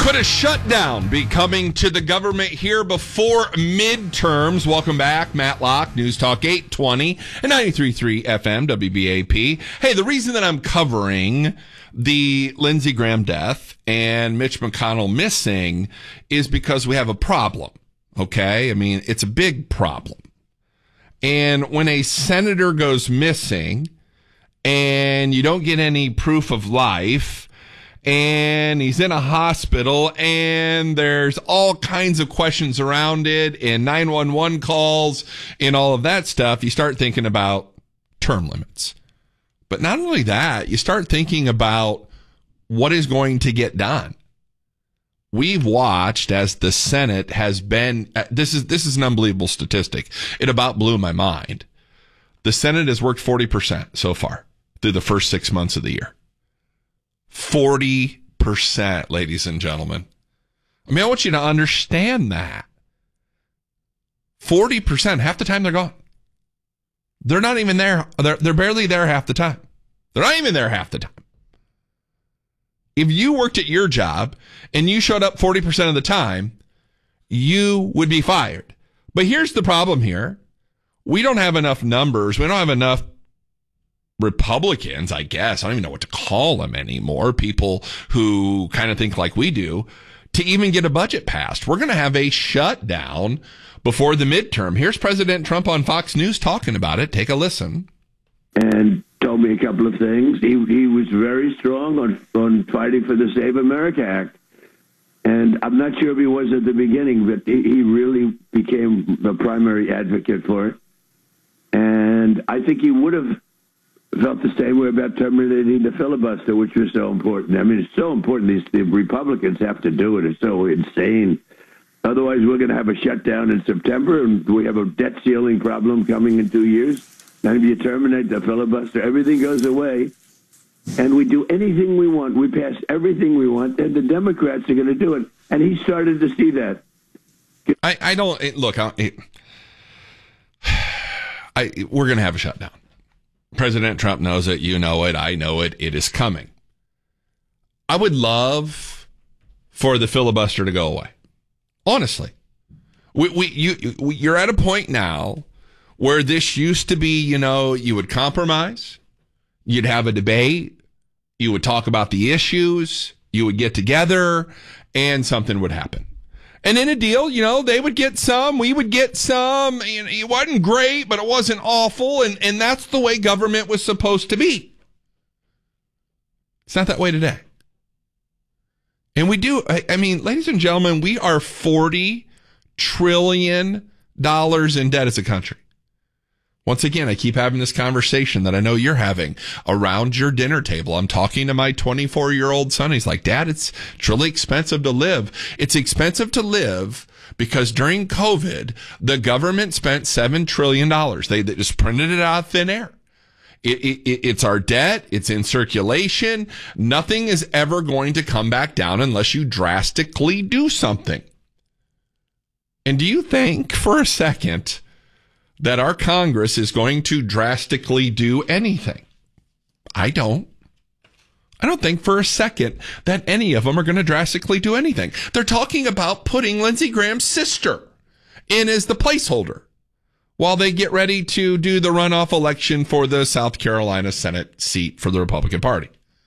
Could a shutdown be coming to the government here before midterms? Welcome back, Matt Locke, News Talk 820 and 93.3 FM, WBAP. Hey, the reason that I'm covering the Lindsey Graham death and Mitch McConnell missing is because we have a problem, okay? I mean, it's a big problem. And when a senator goes missing and you don't get any proof of life, and he's in a hospital, and there's all kinds of questions around it, and 911 calls, and all of that stuff, you start thinking about term limits. But not only that, you start thinking about what is going to get done. We've watched as the Senate has been, this is an unbelievable statistic. It about blew my mind. The Senate has worked 40% so far through the first 6 months of the year. 40%, ladies and gentlemen. I mean, I want you to understand that. 40%, half the time they're gone. They're not even there. They're barely there half the time. They're not even there half the time. If you worked at your job and you showed up 40% of the time, you would be fired. But here's the problem here. We don't have enough numbers. We don't have enough Republicans, I guess. I don't even know what to call them anymore. People who kind of think like we do, to even get a budget passed. We're going to have a shutdown before the midterm. Here's President Trump on Fox News talking about it. Take a listen. And told me a couple of things. He was very strong on fighting for the Save America Act. And I'm not sure if he was at the beginning, but he really became the primary advocate for it. And I think he would have felt the same way about terminating the filibuster, which was so important. I mean, it's so important. The Republicans have to do it. It's so insane. Otherwise, we're going to have a shutdown in September, and we have a debt ceiling problem coming in 2 years. And if you terminate the filibuster, everything goes away, and we do anything we want. We pass everything we want, and the Democrats are going to do it. And he started to see that. I don't look. We're going to have a shutdown. President Trump knows it. You know it. I know it. It is coming. I would love for the filibuster to go away. Honestly, you're at a point now where this used to be, you would compromise, you'd have a debate, you would talk about the issues, you would get together, and something would happen. And in a deal, they would get some, we would get some. It wasn't great, but it wasn't awful. And that's the way government was supposed to be. It's not that way today. And we do, ladies and gentlemen, we are $40 trillion in debt as a country. Once again, I keep having this conversation that I know you're having around your dinner table. I'm talking to my 24-year-old son. He's like, Dad, it's really expensive to live. It's expensive to live because during COVID, the government spent $7 trillion. They just printed it out of thin air. It's our debt. It's in circulation. Nothing is ever going to come back down unless you drastically do something. And do you think for a second that our Congress is going to drastically do anything? I don't think for a second that any of them are going to drastically do anything. They're talking about putting Lindsey Graham's sister in as the placeholder while they get ready to do the runoff election for the South Carolina Senate seat for the Republican Party.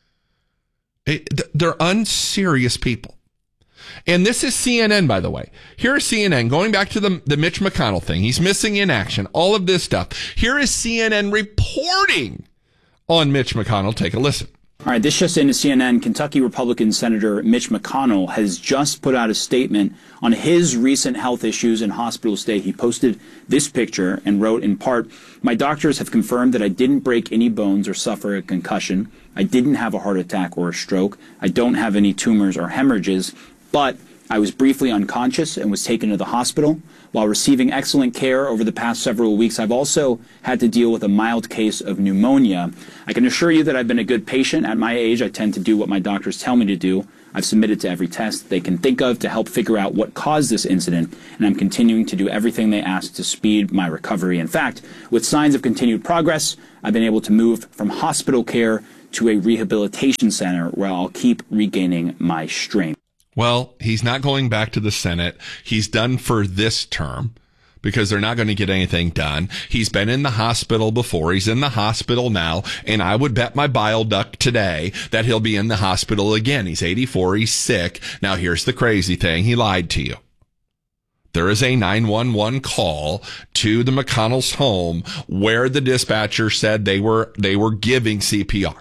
They're unserious people. And this is CNN, by the way. Here is CNN, going back to the Mitch McConnell thing. He's missing in action, all of this stuff. Here is CNN reporting on Mitch McConnell. Take a listen. All right, this just into CNN. Kentucky Republican Senator Mitch McConnell has just put out a statement on his recent health issues and hospital stay. He posted this picture and wrote in part, "My doctors have confirmed that I didn't break any bones or suffer a concussion. I didn't have a heart attack or a stroke. I don't have any tumors or hemorrhages. But I was briefly unconscious and was taken to the hospital. While receiving excellent care over the past several weeks, I've also had to deal with a mild case of pneumonia. I can assure you that I've been a good patient. At my age, I tend to do what my doctors tell me to do. I've submitted to every test they can think of to help figure out what caused this incident, and I'm continuing to do everything they ask to speed my recovery. In fact, with signs of continued progress, I've been able to move from hospital care to a rehabilitation center where I'll keep regaining my strength." Well, he's not going back to the Senate. He's done for this term because they're not going to get anything done. He's been in the hospital before. He's in the hospital now, and I would bet my bile duct today that he'll be in the hospital again. He's 84. He's sick. Now, here's the crazy thing. He lied to you. There is a 911 call to the McConnell's home where the dispatcher said they were giving CPR.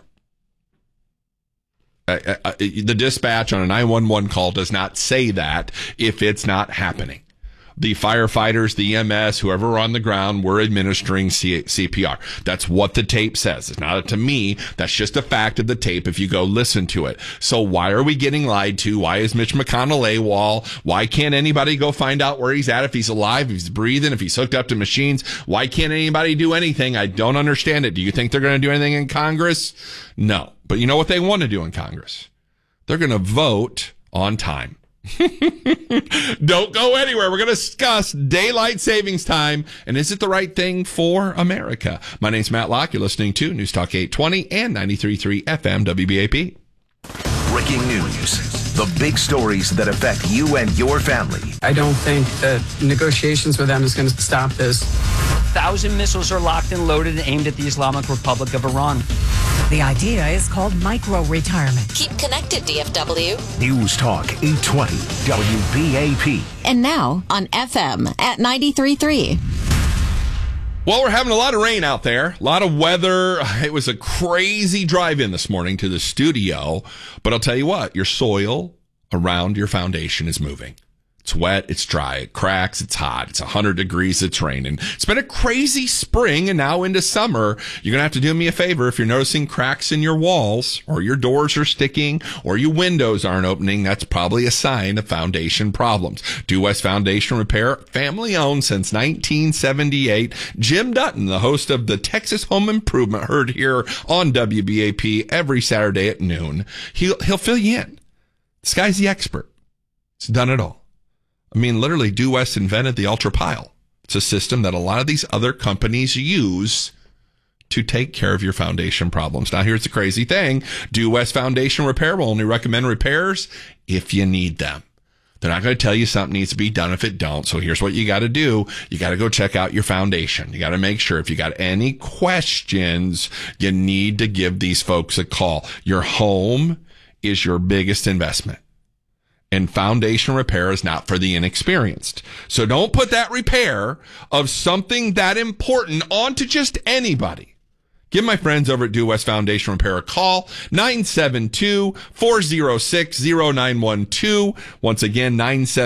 The dispatch on a 911 call does not say that if it's not happening. The firefighters, the EMS, whoever on the ground were administering CPR. That's what the tape says. It's not up to me. That's just a fact of the tape if you go listen to it. So why are we getting lied to? Why is Mitch McConnell AWOL? Why can't anybody go find out where he's at, if he's alive, if he's breathing, if he's hooked up to machines? Why can't anybody do anything? I don't understand it. Do you think they're going to do anything in Congress? No. But you know what they want to do in Congress? They're going to vote on time. Don't go anywhere. We're going to discuss daylight savings time, and is it the right thing for America? My name's Matt Locke. You're listening to News Talk 820 and 93.3 FM WBAP. Breaking news. The big stories that affect you and your family. I don't think that negotiations with them is going to stop this. 1,000 missiles are locked and loaded and aimed at the Islamic Republic of Iran. The idea is called micro-retirement. Keep connected, DFW. News Talk 820 WBAP. And now on FM at 93.3. Well, we're having a lot of rain out there, a lot of weather. It was a crazy drive in this morning to the studio, but I'll tell you what, your soil around your foundation is moving. It's wet, it's dry, it cracks, it's hot, it's 100 degrees, it's raining. It's been a crazy spring and now into summer. You're going to have to do me a favor if you're noticing cracks in your walls or your doors are sticking or your windows aren't opening. That's probably a sign of foundation problems. Due West Foundation Repair, family owned since 1978. Jim Dutton, the host of the Texas Home Improvement, heard here on WBAP every Saturday at noon. He'll fill you in. This guy's the expert. He's done it all. I mean, literally, Due West invented the Ultra Pile. It's a system that a lot of these other companies use to take care of your foundation problems. Now, here's the crazy thing. Due West Foundation Repair will only recommend repairs if you need them. They're not going to tell you something needs to be done if it don't. So here's what you got to do. You got to go check out your foundation. You got to make sure if you got any questions, you need to give these folks a call. Your home is your biggest investment. And foundation repair is not for the inexperienced. So don't put that repair of something that important onto just anybody. Give my friends over at Due West Foundation Repair a call, 972-406-0912. Once again,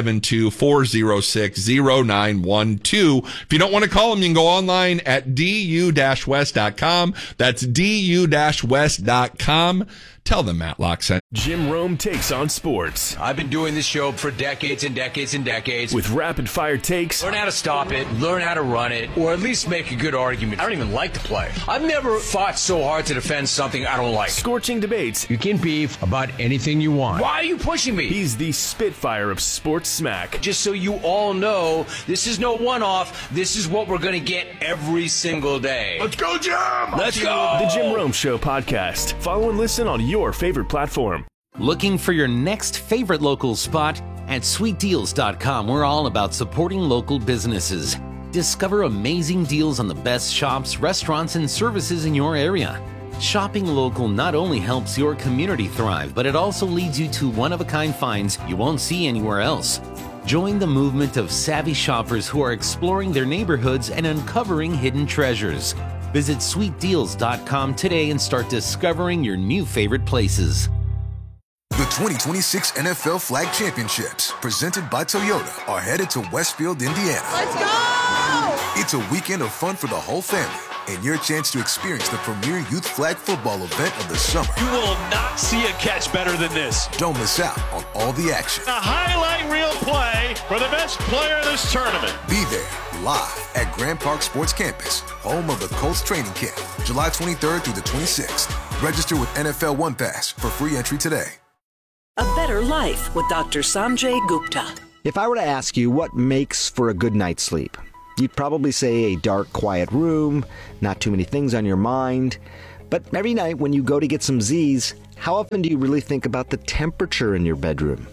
972-406-0912. If you don't want to call them, you can go online at du-west.com. That's du-west.com. Tell them Matt Locke sent. Jim Rome takes on sports. I've been doing this show for decades and decades and decades. With rapid-fire takes. Learn how to stop it, learn how to run it, or at least make a good argument. I don't even like to play. I've never fought so hard to defend something I don't like. Scorching debates. You can beef about anything you want. Why are you pushing me? He's the Spitfire of sports smack. Just so you all know, this is no one-off. This is what we're going to get every single day. Let's go, Jim! Let's go! The Jim Rome Show podcast. Follow and listen on your favorite platform. Looking for your next favorite local spot? At sweetdeals.com, we're all about supporting local businesses. Discover amazing deals on the best shops, restaurants, and services in your area. Shopping local not only helps your community thrive, but it also leads you to one-of-a-kind finds you won't see anywhere else. Join the movement of savvy shoppers who are exploring their neighborhoods and uncovering hidden treasures. Visit sweetdeals.com today and start discovering your new favorite places. The 2026 NFL Flag Championships, presented by Toyota, are headed to Westfield, Indiana. Let's go! It's a weekend of fun for the whole family and your chance to experience the premier youth flag football event of the summer. You will not see a catch better than this. Don't miss out on all the action. A highlight reel play for the best player of this tournament. Be there live at Grand Park Sports Campus, home of the Colts training camp, July 23rd through the 26th. Register with NFL One Pass for free entry today. A better life with Dr. Sanjay Gupta. If I were to ask you what makes for a good night's sleep, you'd probably say a dark, quiet room, not too many things on your mind. But every night when you go to get some Z's, how often do you really think about the temperature in your bedroom?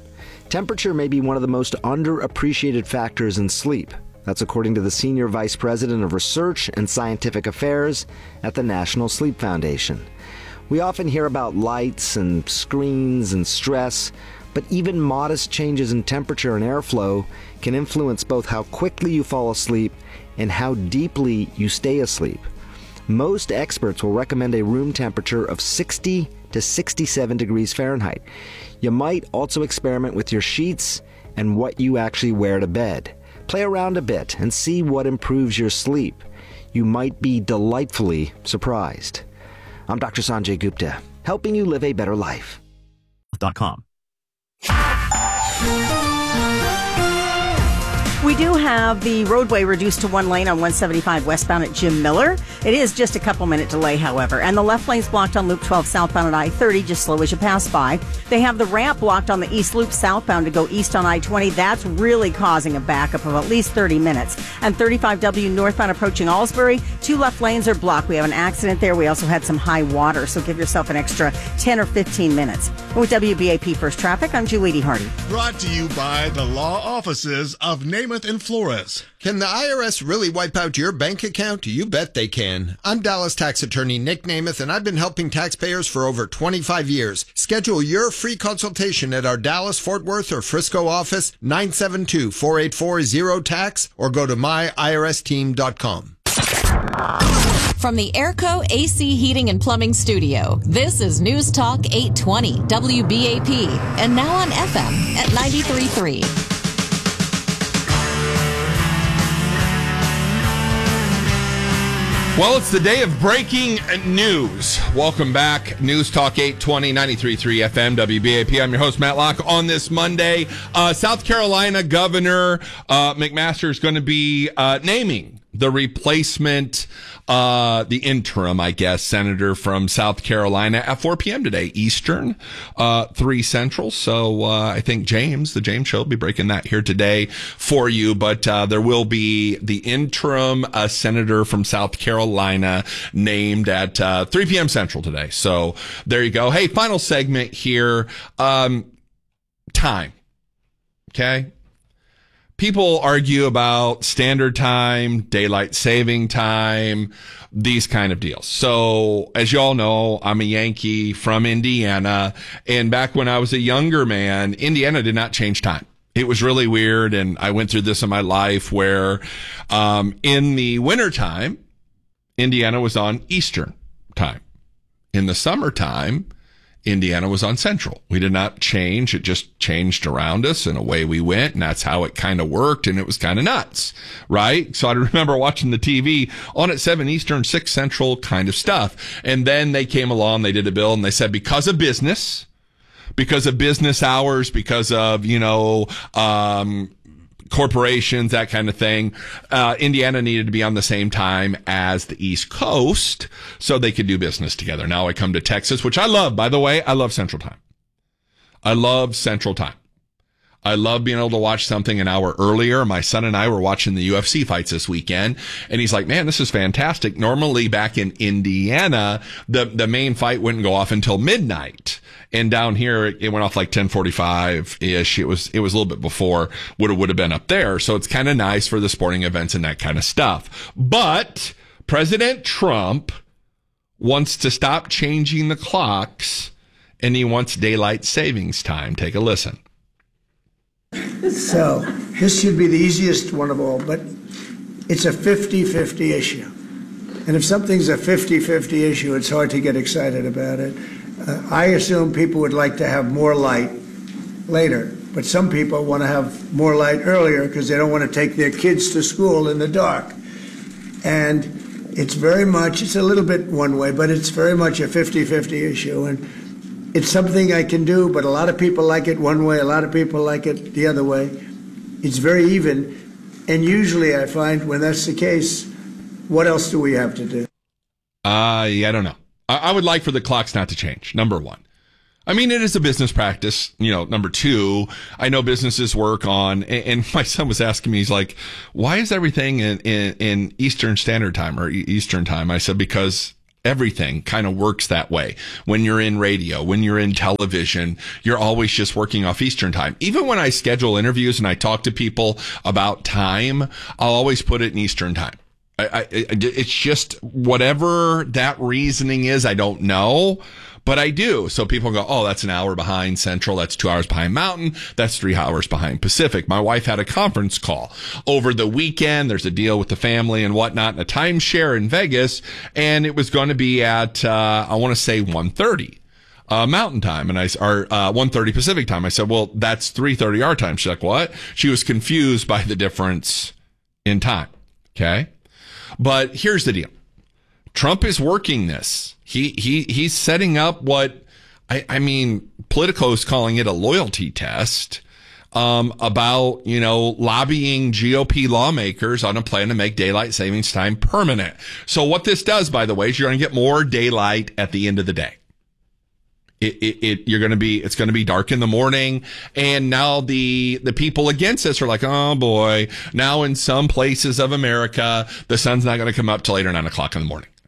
Temperature may be one of the most underappreciated factors in sleep. That's according to the Senior Vice President of Research and Scientific Affairs at the National Sleep Foundation. We often hear about lights and screens and stress, but even modest changes in temperature and airflow can influence both how quickly you fall asleep and how deeply you stay asleep. Most experts will recommend a room temperature of 60 to 67 degrees Fahrenheit. You might also experiment with your sheets and what you actually wear to bed. Play around a bit and see what improves your sleep. You might be delightfully surprised. I'm Dr. Sanjay Gupta, helping you live a better life. .com. We do have the roadway reduced to one lane on 175 westbound at Jim Miller. It is just a couple minute delay, however. And the left lane's blocked on Loop 12 southbound at I-30, just slow as you pass by. They have the ramp blocked on the East Loop southbound to go east on I-20. That's really causing a backup of at least 30 minutes. And 35W northbound approaching Alsbury, 2 left lanes are blocked. We have an accident there. We also had some high water, so give yourself an extra 10 or 15 minutes. With WBAP First Traffic, I'm Julie Hardy. Brought to you by the law offices of Namath and Flores. Can the IRS really wipe out your bank account? You bet they can. I'm Dallas tax attorney Nick Namath, and I've been helping taxpayers for over 25 years. Schedule your free consultation at our Dallas, Fort Worth, or Frisco office, 972-484-0TAX, or go to myiRSteam.com. From the Airco AC Heating and Plumbing Studio, this is News Talk 820 WBAP, and now on FM at 93.3. Well, it's the day of breaking news. Welcome back. News Talk 820, 93.3 FM, WBAP. I'm your host, Matt Locke. On this Monday, South Carolina Governor McMaster is going to be naming the replacement, the interim, I guess, senator from South Carolina at 4 p.m. today, Eastern, 3 Central. So I think the James Show will be breaking that here today for you. But there will be the interim senator from South Carolina named at 3 p.m. Central today. So there you go. Hey, final segment here. Time. Okay. People argue about standard time, daylight saving time, these kind of deals. So, as you all know, I'm a Yankee from Indiana, and back when I was a younger man, Indiana did not change time. It was really weird, and I went through this in my life where in the wintertime, Indiana was on Eastern time. In the summertime, Indiana was on Central. We did not change. It just changed around us, and away we went, and that's how it kind of worked, and it was kind of nuts, right? So I remember watching the TV on at 7 Eastern, 6 Central kind of stuff. And then they came along, they did a bill, and they said because of business hours, because of, corporations, that kind of thing, Indiana needed to be on the same time as the East Coast so they could do business together. Now I come to Texas, which I love, by the way. I love Central Time. I love Central Time. I love being able to watch something an hour earlier. My son and I were watching the UFC fights this weekend, and he's like, man, this is fantastic. Normally back in Indiana, the main fight wouldn't go off until midnight. And down here, it went off like 10:45-ish. It was a little bit before would have been up there. So it's kind of nice for the sporting events and that kind of stuff. But President Trump wants to stop changing the clocks, and he wants daylight savings time. Take a listen. So this should be the easiest one of all, but it's a 50-50 issue. And if something's a 50-50 issue, it's hard to get excited about it. I assume people would like to have more light later, but some people want to have more light earlier because they don't want to take their kids to school in the dark. And it's a little bit one way, but it's very much a 50-50 issue. And it's something I can do, but a lot of people like it one way, a lot of people like it the other way. It's very even. And usually I find when that's the case, what else do we have to do? I don't know. I would like for the clocks not to change, number one. I mean, it is a business practice. Number two, I know businesses work on, and my son was asking me, he's like, why is everything in Eastern Standard Time or Eastern Time? I said, because everything kind of works that way. When you're in radio, when you're in television, you're always just working off Eastern time. Even when I schedule interviews and I talk to people about time, I'll always put it in Eastern time. It's just whatever that reasoning is, I don't know, but I do. So people go, oh, that's an hour behind Central. That's 2 hours behind Mountain. That's 3 hours behind Pacific. My wife had a conference call over the weekend. There's a deal with the family and whatnot, and a timeshare in Vegas. And it was going to be at, I want to say 1:30. Mountain time, and 1:30 Pacific time. I said, well, that's 3:30 our time. She's like, what? She was confused by the difference in time. Okay. But here's the deal. Trump is working this. He's setting up what, I mean, Politico is calling it a loyalty test, about, lobbying GOP lawmakers on a plan to make daylight savings time permanent. So what this does, by the way, is you're going to get more daylight at the end of the day. It's going to be dark in the morning. And now the people against this are like, oh boy, now in some places of America, the sun's not going to come up till 8 or 9 o'clock in the morning.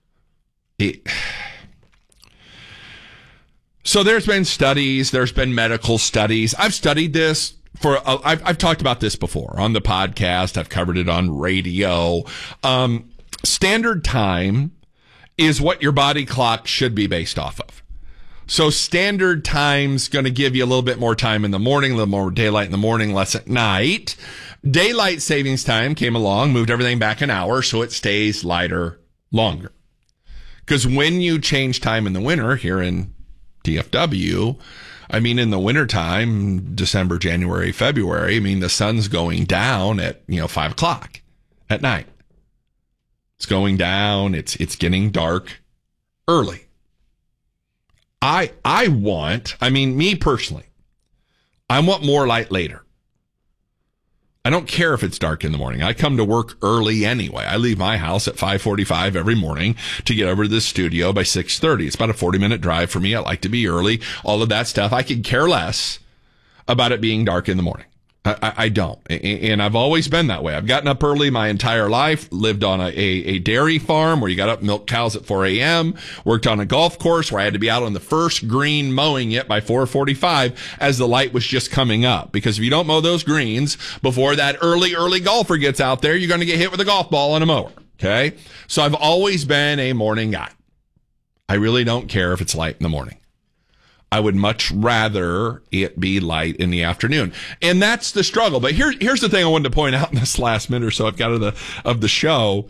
So there's been studies, there's been medical studies. I've studied this I've talked about this before on the podcast. I've covered it on radio. Standard time is what your body clock should be based off of. So standard time's going to give you a little bit more time in the morning, a little more daylight in the morning, less at night. Daylight savings time came along, moved everything back an hour so it stays lighter longer. Because when you change time in the winter here in DFW, I mean, in the wintertime, December, January, February, I mean, the sun's going down at, 5 o'clock at night. It's going down. It's getting dark early. Me personally, I want more light later. I don't care if it's dark in the morning. I come to work early anyway. I leave my house at 5:45 every morning to get over to the studio by 6:30. It's about a 40-minute drive for me. I like to be early. All of that stuff. I could care less about it being dark in the morning. I don't. And I've always been that way. I've gotten up early my entire life, lived on a dairy farm where you got up and milked cows at 4 a.m., worked on a golf course where I had to be out on the first green mowing it by 4:45 as the light was just coming up. Because if you don't mow those greens before that early golfer gets out there, you're going to get hit with a golf ball and a mower. Okay? So I've always been a morning guy. I really don't care if it's light in the morning. I would much rather it be light in the afternoon. And that's the struggle. But here's the thing I wanted to point out in this last minute or so I've got of the show.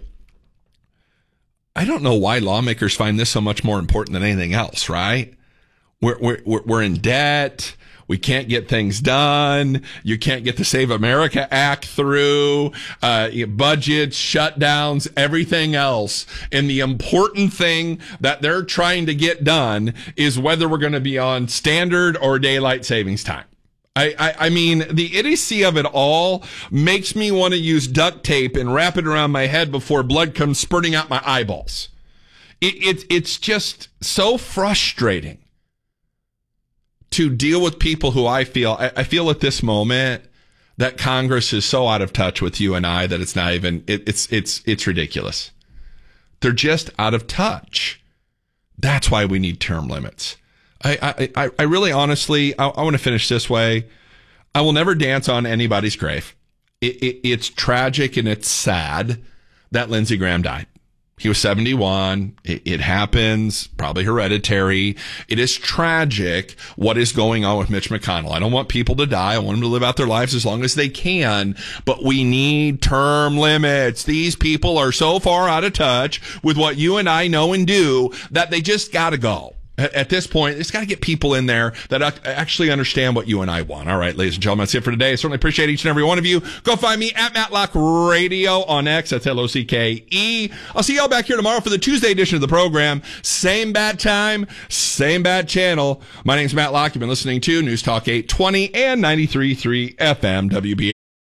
I don't know why lawmakers find this so much more important than anything else, right? We're in debt. We can't get things done. You can't get the Save America Act through, budgets, shutdowns, everything else. And the important thing that they're trying to get done is whether we're going to be on standard or daylight savings time. I mean, the idiocy of it all makes me want to use duct tape and wrap it around my head before blood comes spurting out my eyeballs. It's just so frustrating to deal with people who I feel at this moment that Congress is so out of touch with you and I that it's not even, it's ridiculous. They're just out of touch. That's why we need term limits. I really honestly, I want to finish this way. I will never dance on anybody's grave. It's tragic and it's sad that Lindsey Graham died. He was 71. It happens, probably hereditary. It is tragic what is going on with Mitch McConnell. I don't want people to die. I want them to live out their lives as long as they can, but we need term limits. These people are so far out of touch with what you and I know and do that they just gotta go. At this point, it's got to get people in there that actually understand what you and I want. All right, ladies and gentlemen, that's it for today. I certainly appreciate each and every one of you. Go find me at Matlock Radio on X. That's LOCKE. I'll see y'all back here tomorrow for the Tuesday edition of the program. Same bad time, same bad channel. My name's Matt Locke. You've been listening to News Talk 820 and 93.3 FM WBA.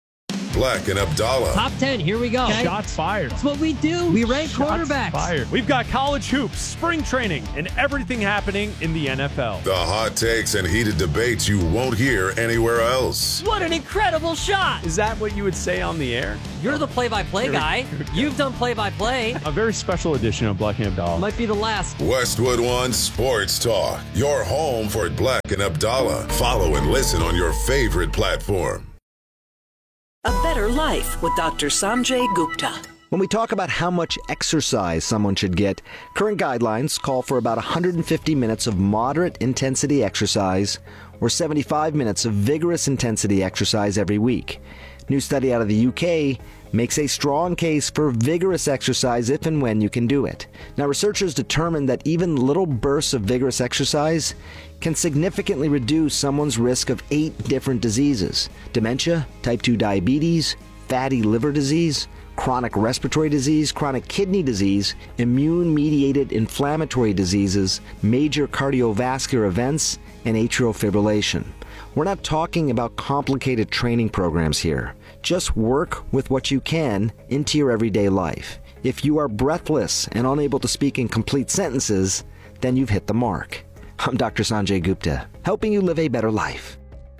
Black and Abdallah. Top 10, here we go. Okay. Shots fired. That's what we do. We rank quarterbacks. Fired. We've got college hoops, spring training, and everything happening in the NFL. The hot takes and heated debates you won't hear anywhere else. What an incredible shot. Is that what you would say on the air? You're the play-by-play guy. You've done play-by-play. A very special edition of Black and Abdallah. Might be the last. Westwood One Sports Talk. Your home for Black and Abdallah. Follow and listen on your favorite platform. A Better Life with Dr. Sanjay Gupta. When we talk about how much exercise someone should get, current guidelines call for about 150 minutes of moderate intensity exercise or 75 minutes of vigorous intensity exercise every week. New study out of the UK makes a strong case for vigorous exercise if and when you can do it. Now, researchers determined that even little bursts of vigorous exercise can significantly reduce someone's risk of 8 different diseases: dementia, type 2 diabetes, fatty liver disease, chronic respiratory disease, chronic kidney disease, immune-mediated inflammatory diseases, major cardiovascular events, and atrial fibrillation. We're not talking about complicated training programs here. Just work with what you can into your everyday life. If you are breathless and unable to speak in complete sentences, then you've hit the mark. I'm Dr. Sanjay Gupta, helping you live a better life.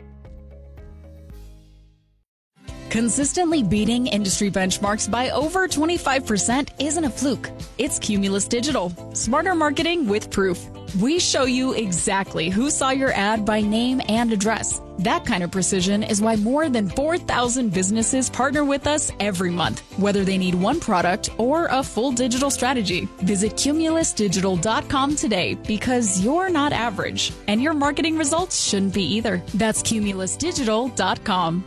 Consistently beating industry benchmarks by over 25% isn't a fluke. It's Cumulus Digital. Smarter marketing with proof. We show you exactly who saw your ad by name and address. That kind of precision is why more than 4,000 businesses partner with us every month, whether they need one product or a full digital strategy. Visit cumulusdigital.com today because you're not average, and your marketing results shouldn't be either. That's cumulusdigital.com.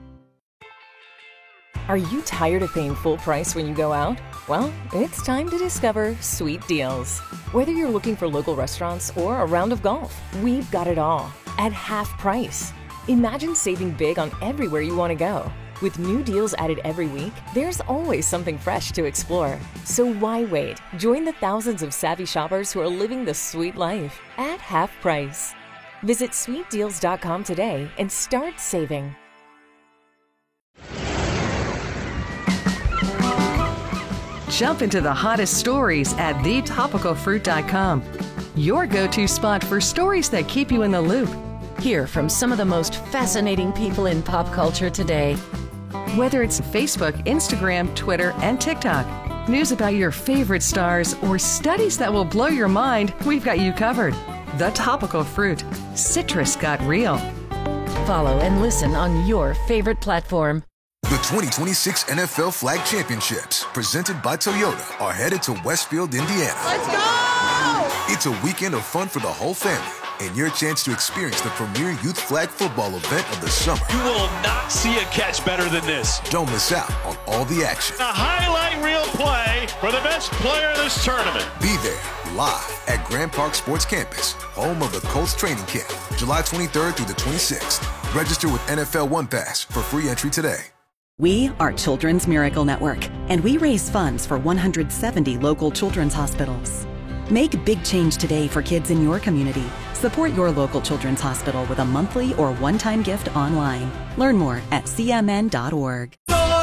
Are you tired of paying full price when you go out? Well, it's time to discover Sweet Deals. Whether you're looking for local restaurants or a round of golf, we've got it all at half price. Imagine saving big on everywhere you want to go. With new deals added every week, there's always something fresh to explore. So why wait? Join the thousands of savvy shoppers who are living the sweet life at half price. Visit sweetdeals.com today and start saving. Jump into the hottest stories at thetopicalfruit.com. Your go-to spot for stories that keep you in the loop. Hear from some of the most fascinating people in pop culture today. Whether it's Facebook, Instagram, Twitter, and TikTok, news about your favorite stars, or studies that will blow your mind, we've got you covered. The Topical Fruit. Citrus got real. Follow and listen on your favorite platform. The 2026 NFL Flag Championships, presented by Toyota, are headed to Westfield, Indiana. Let's go! It's a weekend of fun for the whole family and your chance to experience the premier youth flag football event of the summer. You will not see a catch better than this. Don't miss out on all the action. A highlight reel play for the best player in this tournament. Be there live at Grand Park Sports Campus, home of the Colts training camp, July 23rd through the 26th. Register with NFL One Pass for free entry today. We are Children's Miracle Network, and we raise funds for 170 local children's hospitals. Make a big change today for kids in your community. Support your local children's hospital with a monthly or one-time gift online. Learn more at cmn.org.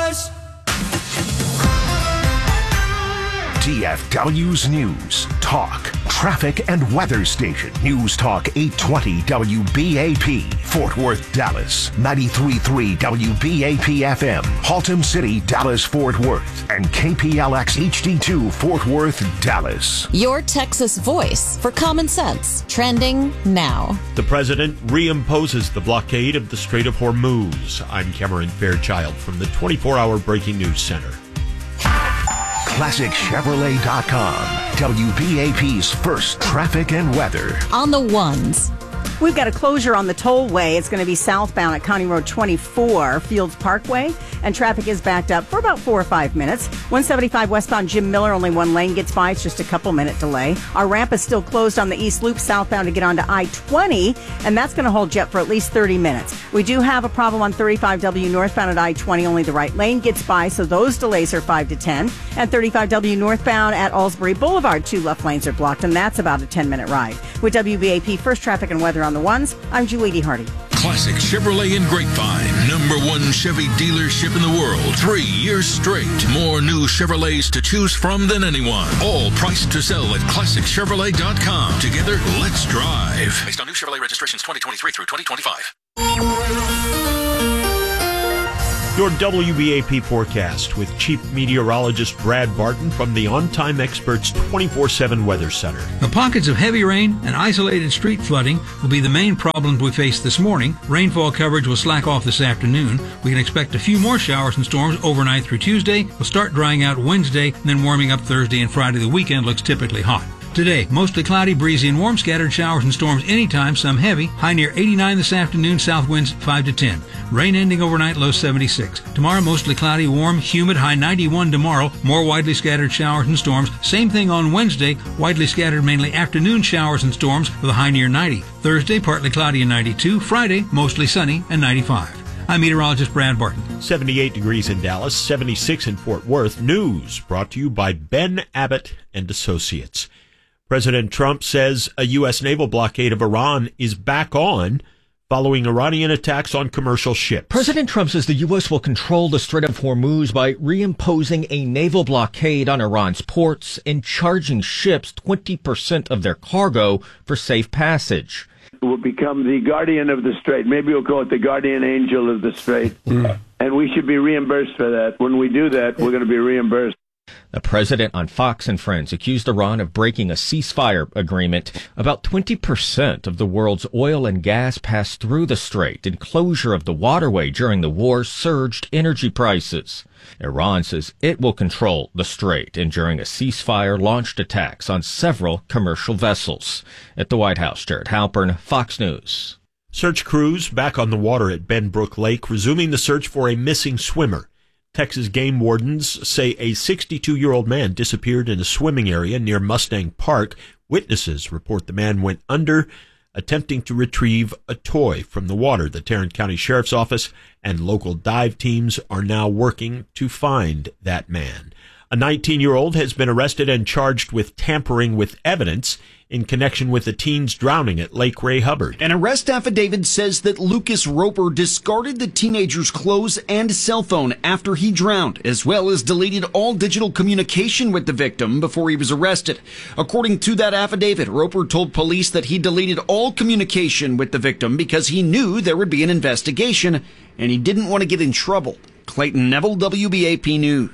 DFW's News, Talk, Traffic and Weather Station. News Talk 820 WBAP, Fort Worth, Dallas. 93.3 WBAP FM, Haltom City, Dallas, Fort Worth. And KPLX HD2, Fort Worth, Dallas. Your Texas voice for common sense. Trending now. The president reimposes the blockade of the Strait of Hormuz. I'm Cameron Fairchild from the 24-hour Breaking News Center. ClassicChevrolet.com, WBAP's first traffic and weather. On the ones. We've got a closure on the tollway. It's going to be southbound at County Road 24, Fields Parkway, and traffic is backed up for about 4 or 5 minutes. 175 westbound Jim Miller, only one lane gets by. It's just a couple-minute delay. Our ramp is still closed on the East Loop southbound to get onto I-20, and that's going to hold you up for at least 30 minutes. We do have a problem on 35W northbound at I-20. Only the right lane gets by, so those delays are 5 to 10. And 35W northbound at Alsbury Boulevard, 2 left lanes are blocked, and that's about a 10-minute ride. With WBAP First Traffic and Weather on the ones, I'm Julie D. Hardy. Classic Chevrolet in Grapevine. #1 Chevy dealership in the world. 3 years straight. More new Chevrolets to choose from than anyone. All priced to sell at ClassicChevrolet.com. Together, let's drive. Based on new Chevrolet registrations 2023 through 2025. Your WBAP forecast with Chief Meteorologist Brad Barton from the On Time Experts 24/7 Weather Center. The pockets of heavy rain and isolated street flooding will be the main problems we face this morning. Rainfall coverage will slack off this afternoon. We can expect a few more showers and storms overnight through Tuesday. We'll start drying out Wednesday, and then warming up Thursday and Friday. The weekend looks typically hot. Today, mostly cloudy, breezy, and warm. Scattered showers and storms anytime, some heavy. High near 89 this afternoon, south winds 5 to 10. Rain ending overnight, low 76. Tomorrow, mostly cloudy, warm, humid, high 91 tomorrow. More widely scattered showers and storms. Same thing on Wednesday, widely scattered, mainly afternoon showers and storms with a high near 90. Thursday, partly cloudy and 92. Friday, mostly sunny and 95. I'm meteorologist Brad Barton. 78 degrees in Dallas, 76 in Fort Worth. News brought to you by Ben Abbott and Associates. President Trump says a U.S. naval blockade of Iran is back on following Iranian attacks on commercial ships. President Trump says the U.S. will control the Strait of Hormuz by reimposing a naval blockade on Iran's ports and charging ships 20% of their cargo for safe passage. We'll become the guardian of the Strait. Maybe we'll call it the guardian angel of the Strait. And we should be reimbursed for that. When we do that, we're going to be reimbursed. The president on Fox and Friends accused Iran of breaking a ceasefire agreement. About 20% of the world's oil and gas passed through the strait, and closure of the waterway during the war surged energy prices. Iran says it will control the strait, and during a ceasefire launched attacks on several commercial vessels. At the White House, Jared Halpern, Fox News. Search crews back on the water at Benbrook Lake, resuming the search for a missing swimmer. Texas game wardens say a 62-year-old man disappeared in a swimming area near Mustang Park. Witnesses report the man went under, attempting to retrieve a toy from the water. The Tarrant County Sheriff's Office and local dive teams are now working to find that man. A 19-year-old has been arrested and charged with tampering with evidence in connection with the teen's drowning at Lake Ray Hubbard. An arrest affidavit says that Lucas Roper discarded the teenager's clothes and cell phone after he drowned, as well as deleted all digital communication with the victim before he was arrested. According to that affidavit, Roper told police that he deleted all communication with the victim because he knew there would be an investigation and he didn't want to get in trouble. Clayton Neville, WBAP News.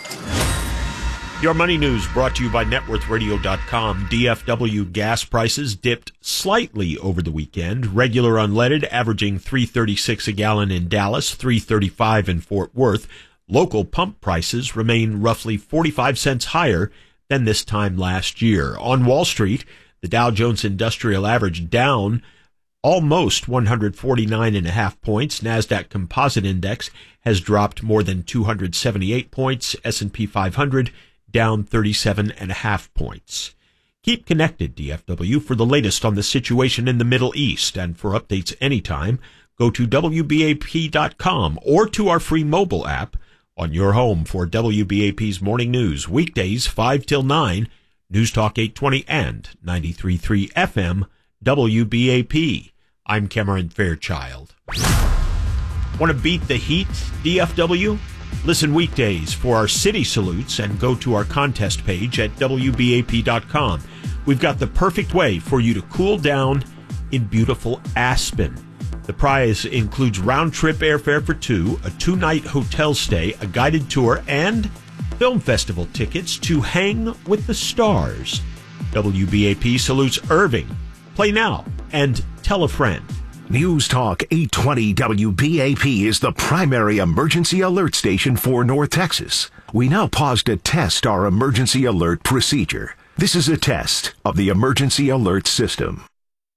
Your money news brought to you by NetworthRadio.com. DFW gas prices dipped slightly over the weekend. Regular unleaded averaging $3.36 a gallon in Dallas, $3.35 in Fort Worth. Local pump prices remain roughly 45 cents higher than this time last year. On Wall Street, the Dow Jones Industrial Average down almost 149.5 points. NASDAQ Composite Index has dropped more than 278 points. S&P 500 down 37.5 points. Keep connected, DFW, for the latest on the situation in the Middle East. And for updates anytime, go to WBAP.com or to our free mobile app on your home for WBAP's morning news. Weekdays 5 till 9, News Talk 820 and 93.3 FM, WBAP. I'm Cameron Fairchild. Want to beat the heat, DFW? Listen weekdays for our city salutes and go to our contest page at WBAP.com. We've got the perfect way for you to cool down in beautiful Aspen. The prize includes round-trip airfare for two, a 2-night hotel stay, a guided tour, and film festival tickets to Hang with the Stars. WBAP salutes Irving. Play now and tell a friend. News Talk 820 WBAP is the primary emergency alert station for North Texas. We now pause to test our emergency alert procedure. This is a test of the emergency alert system.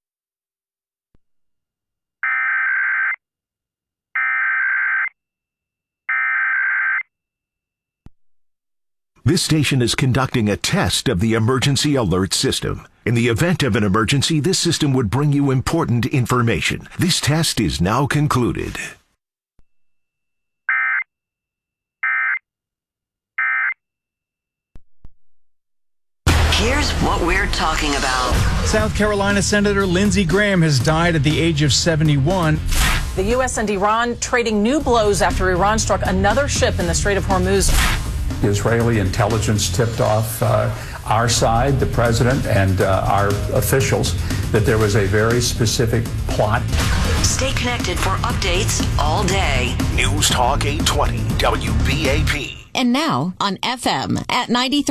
This station is conducting a test of the emergency alert system. In the event of an emergency, this system would bring you important information. This test is now concluded. Here's what we're aren't talking about. South Carolina Senator Lindsey Graham has died at the age of 71. The U.S. and Iran trading new blows after Iran struck another ship in the Strait of Hormuz. Israeli intelligence tipped off our side, the president, and our officials that there was a very specific plot. Stay connected for updates all day. News Talk 820 WBAP. And now on FM at 93.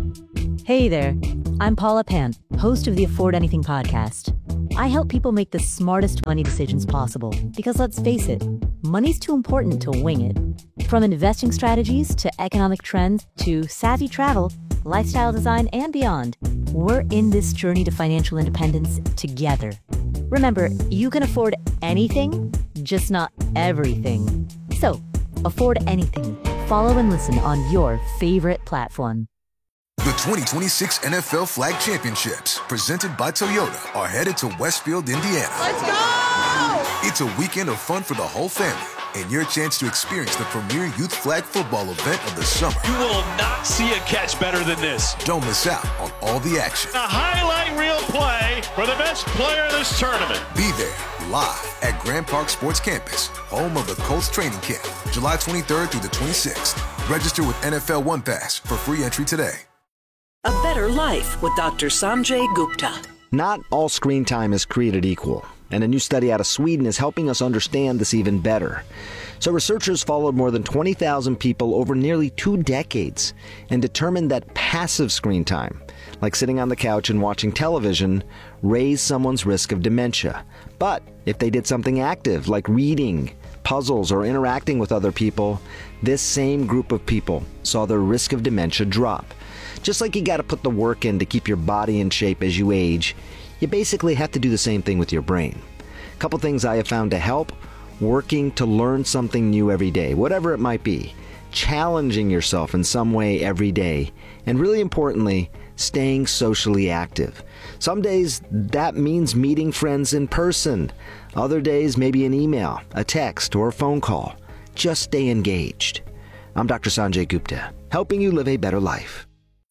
Hey there, I'm Paula Pant, host of the Afford Anything podcast. I help people make the smartest money decisions possible because, let's face it, money's too important to wing it. From investing strategies to economic trends to savvy travel, lifestyle design, and beyond, we're in this journey to financial independence together. Remember, you can afford anything, just not everything. So, afford anything. Follow and listen on your favorite platform. The 2026 NFL Flag Championships, presented by Toyota, are headed to Westfield, Indiana. Let's go! It's a weekend of fun for the whole family and your chance to experience the premier youth flag football event of the summer. You will not see a catch better than this. Don't miss out on all the action. A highlight reel play for the best player in this tournament. Be there live at Grand Park Sports Campus, home of the Colts training camp, July 23rd through the 26th. Register with NFL One Pass for free entry today. A Better Life with Dr. Sanjay Gupta. Not all screen time is created equal, and a new study out of Sweden is helping us understand this even better. So researchers followed more than 20,000 people over nearly 2 decades and determined that passive screen time, like sitting on the couch and watching television, raised someone's risk of dementia. But if they did something active, like reading, puzzles, or interacting with other people, this same group of people saw their risk of dementia drop. Just like you got to put the work in to keep your body in shape as you age, you basically have to do the same thing with your brain. A couple things I have found to help: working to learn something new every day, whatever it might be, challenging yourself in some way every day, and really importantly, staying socially active. Some days that means meeting friends in person. Other days maybe an email, a text, or a phone call. Just stay engaged. I'm Dr. Sanjay Gupta, helping you live a better life.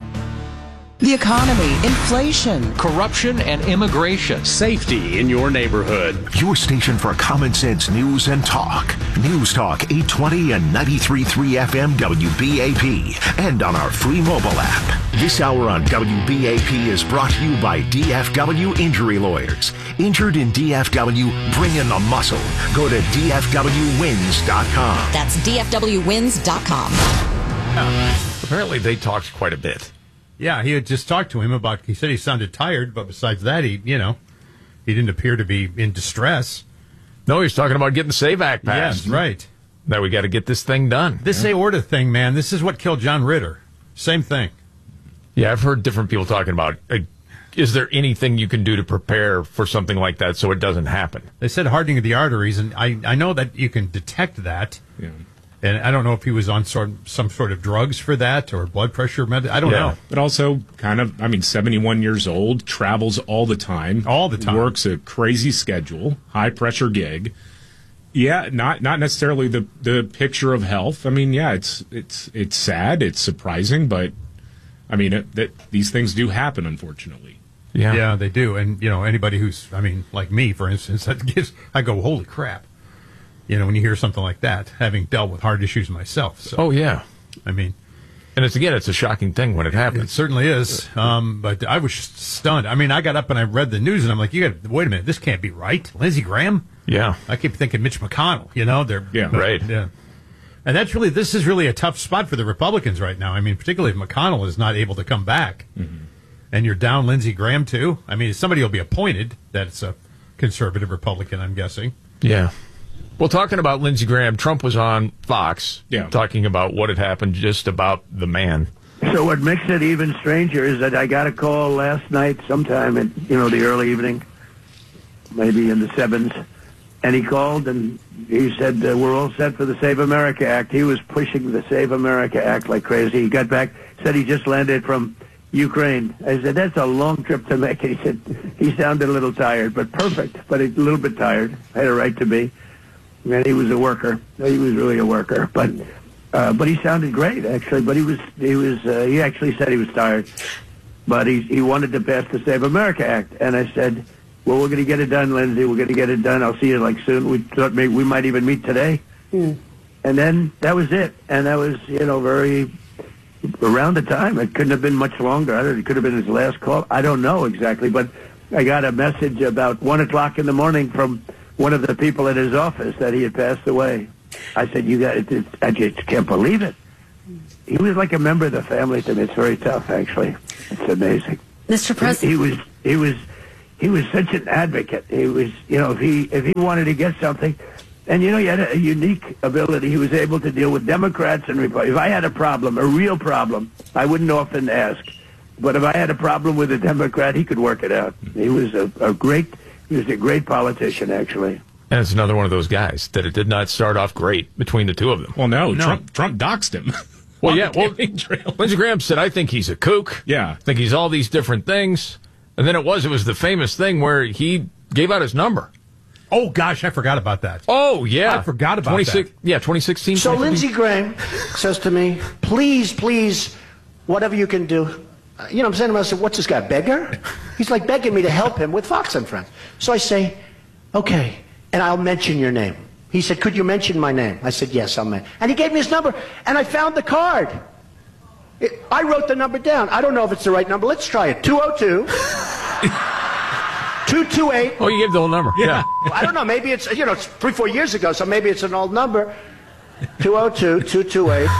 The economy, inflation, corruption and immigration, safety in your neighborhood. Your station for common sense news and talk. News Talk 820 and 93.3 FM WBAP, and on our free mobile app. This hour on WBAP is brought to you by DFW Injury Lawyers. Injured in DFW, bring in the muscle. Go to DFWwins.com. That's DFWwins.com. Apparently they talked quite a bit. Yeah, he had just talked to him about, he said he sounded tired, but besides that, he didn't appear to be in distress. No, he's talking about getting the SAVE Act passed. Yes, right. Now we got to get this thing done. This aorta thing, man, this is what killed John Ritter. Same thing. Yeah, I've heard different people talking about, is there anything you can do to prepare for something like that so it doesn't happen? They said hardening of the arteries, and I know that you can detect that. Yeah. And I don't know if he was on some sort of drugs for that or blood pressure I don't know. But also 71 years old, travels all the time. All the time. Works a crazy schedule, high-pressure gig. Yeah, not necessarily the picture of health. I mean, yeah, it's sad, it's surprising, but, I mean, these things do happen, unfortunately. Yeah, they do. And, anybody who's, like me, for instance, I go, holy crap. When you hear something like that, having dealt with heart issues myself. So, oh, yeah. And it's a shocking thing when it happens. It certainly is. But I was stunned. I got up and I read the news and I'm like, wait a minute, this can't be right. Lindsey Graham? Yeah. I keep thinking Mitch McConnell, right. Yeah. And this is really a tough spot for the Republicans right now. Particularly if McConnell is not able to come back. Mm-hmm. And you're down Lindsey Graham, too. Somebody will be appointed that's a conservative Republican, I'm guessing. Yeah. Well, talking about Lindsey Graham, Trump was on Fox talking about what had happened, just about the man. So what makes it even stranger is that I got a call last night sometime in, the early evening, maybe in the 7s, and he called and he said, we're all set for the Save America Act. He was pushing the Save America Act like crazy. He got back, said he just landed from Ukraine. I said, that's a long trip to make. He said, he sounded a little tired, but perfect, but a little bit tired. Had a right to be. And he was a worker. He was really a worker, but he sounded great actually. But he actually said he was tired. but he wanted to pass the Save America Act. And I said, well, we're going to get it done, Lindsey. We're going to get it done. I'll see you soon. We thought maybe we might even meet today. And then that was it. And that was, very around the time. It couldn't have been much longer. It could have been his last call. I don't know exactly, but I got a message about 1 o'clock in the morning from one of the people at his office that he had passed away. I said, I just can't believe it. He was like a member of the family to me. It's very tough, actually. It's amazing. Mr. President. He was such an advocate. He was, if he wanted to get something, and he had a unique ability. He was able to deal with Democrats and Republicans. If I had a problem, a real problem, I wouldn't often ask. But if I had a problem with a Democrat, he could work it out. He was a great politician, actually. And it's another one of those guys that it did not start off great between the two of them. Well, no. Trump doxed him. Well, yeah. Well, Lindsey Graham said, I think he's a kook. Yeah. I think he's all these different things. And then it was the famous thing where he gave out his number. Oh, gosh, I forgot about that. Oh, yeah. I forgot about that. Yeah, 2016. So Lindsey Graham says to me, please, whatever you can do. I'm saying to myself, what's this guy, beggar? He's like begging me to help him with Fox and Friends. So I say, okay, and I'll mention your name. He said, could you mention my name? I said, yes, I'll mention. And he gave me his number, and I found the card. I wrote the number down. I don't know if it's the right number. Let's try it. 202 228. Oh, you gave the whole number. Yeah. Well, I don't know. Maybe it's, it's 3-4 years ago, so maybe it's an old number. 202-228.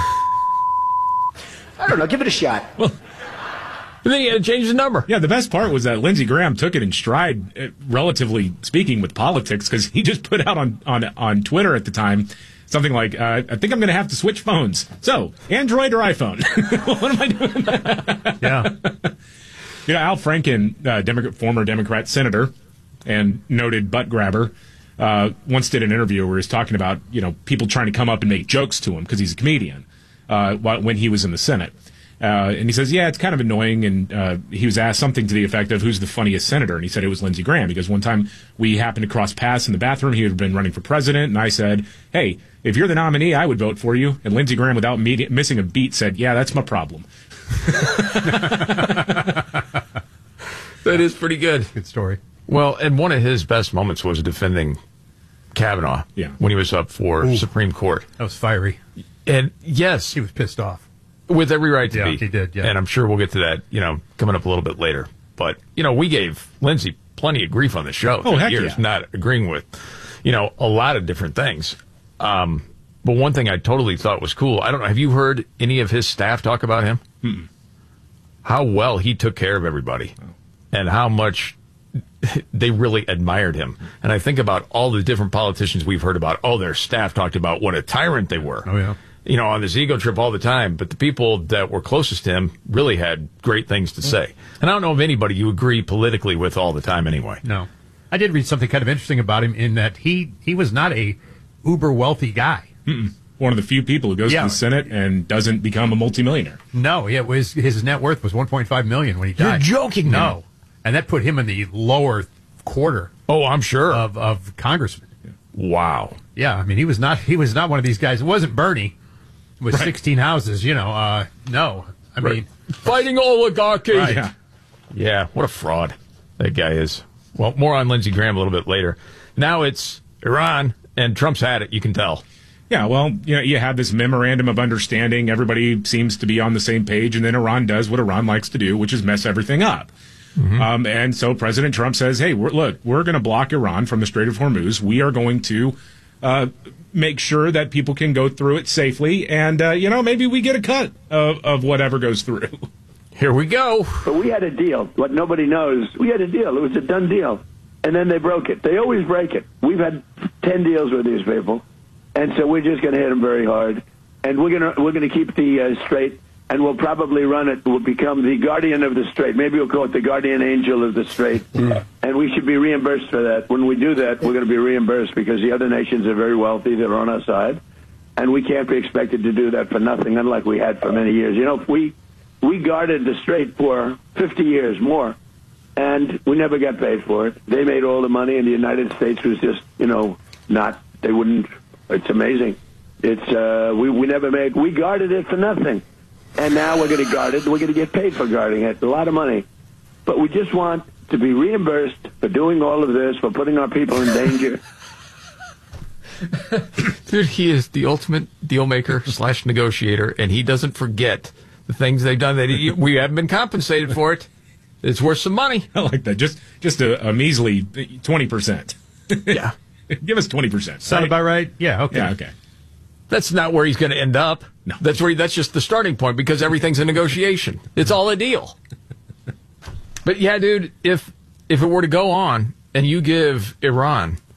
I don't know. Give it a shot. Well, then he had to change the number. Yeah, the best part was that Lindsey Graham took it in stride, relatively speaking, with politics, because he just put out on Twitter at the time something like, I think I'm going to have to switch phones. So, Android or iPhone? What am I doing? Yeah. Al Franken, former Democrat senator and noted butt grabber, once did an interview where he was talking about, people trying to come up and make jokes to him because he's a comedian when he was in the Senate. And he says, yeah, it's kind of annoying. And he was asked something to the effect of, who's the funniest senator? And he said it was Lindsey Graham, because one time we happened to cross paths in the bathroom. He had been running for president. And I said, hey, if you're the nominee, I would vote for you. And Lindsey Graham, without missing a beat, said, yeah, that's my problem. That is pretty good. Good story. Well, and one of his best moments was defending Kavanaugh when he was up for Supreme Court. That was fiery. And yes. He was pissed off. With every right to be. He did, yeah. And I'm sure we'll get to that, coming up a little bit later. But, we gave Lindsey plenty of grief on the show for years, not agreeing with, a lot of different things. But one thing I totally thought was cool, I don't know, have you heard any of his staff talk about him? Mm-mm. How well he took care of everybody and how much they really admired him. And I think about all the different politicians we've heard about, their staff talked about what a tyrant they were. Oh, yeah. On this ego trip all the time, but the people that were closest to him really had great things to say. And I don't know of anybody you agree politically with all the time anyway. No. I did read something kind of interesting about him in that he was not a uber wealthy guy. Mm-mm. One of the few people who goes to the Senate and doesn't become a multimillionaire. No, his net worth was $1.5 million when he died. You're joking, man. No. And that put him in the lower quarter. Oh, I'm sure. Of congressmen. Wow. Yeah, I mean, he was not one of these guys. It wasn't Bernie. With 16 houses, no. I mean, fighting oligarchy. Right. Yeah, what a fraud that guy is. Well, more on Lindsey Graham a little bit later. Now it's Iran, and Trump's had it, you can tell. Yeah, well, you have this memorandum of understanding. Everybody seems to be on the same page, and then Iran does what Iran likes to do, which is mess everything up. Mm-hmm. And so President Trump says, hey, we're going to block Iran from the Strait of Hormuz. We are going to make sure that people can go through it safely, and maybe we get a cut of whatever goes through. Here we go. But we had a deal. What nobody knows, we had a deal. It was a done deal, and then they broke it. They always break it. We've had 10 deals with these people, and so we're just going to hit them very hard, and we're going to keep the strait, and we'll probably run it. We'll become the guardian of the strait. Maybe we'll call it the guardian angel of the strait. And we should be reimbursed for that. When we do that, we're going to be reimbursed because the other nations are very wealthy. They're on our side. And we can't be expected to do that for nothing, unlike we had for many years. We guarded the strait for 50 years more, and we never got paid for it. They made all the money, and the United States was just, they wouldn't. It's amazing. We never made, we guarded it for nothing. and now we're going to guard it. We're going to get paid for guarding it, a lot of money. But we just want to be reimbursed for doing all of this, for putting our people in danger. Dude, he is the ultimate deal maker / negotiator, and he doesn't forget the things they've done. We haven't been compensated for it. It's worth some money. I like that. Just a measly 20%. Yeah. Give us 20%. Sound about right? Yeah, okay. Yeah, okay. That's not where he's going to end up. No. That's just the starting point, because everything's a negotiation. It's all a deal. But yeah, dude, if it were to go on and you give Iran